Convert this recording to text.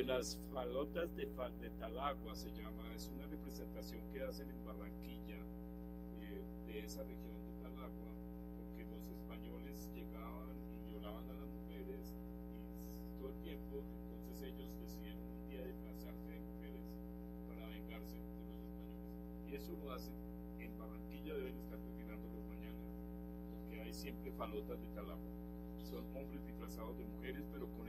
las falotas de Talagua se llama, es una representación que hacen en Barranquilla, de esa región de Talagua, porque los españoles llegaban y violaban a las mujeres y todo el tiempo, entonces ellos deciden un día disfrazarse de mujeres para vengarse de los españoles. Y eso lo hacen en Barranquilla, deben estar retirándolo mañana, porque hay siempre falotas de Talagua. Son hombres disfrazados de mujeres, pero con